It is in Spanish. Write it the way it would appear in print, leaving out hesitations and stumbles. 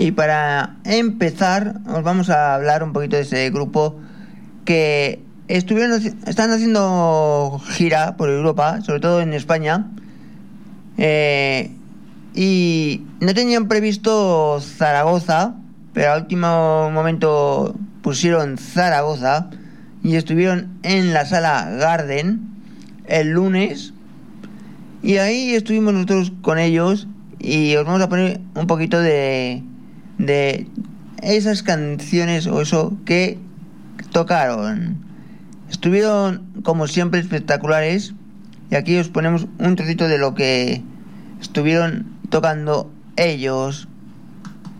Y para empezar, os vamos a hablar un poquito de ese grupo que están haciendo gira por Europa, sobre todo en España, y no tenían previsto Zaragoza, pero al último momento pusieron Zaragoza y estuvieron en la Sala Garden el lunes, y ahí estuvimos nosotros con ellos y os vamos a poner un poquito de esas canciones o eso que tocaron. Estuvieron como siempre espectaculares, y aquí os ponemos un trocito de lo que estuvieron tocando ellos.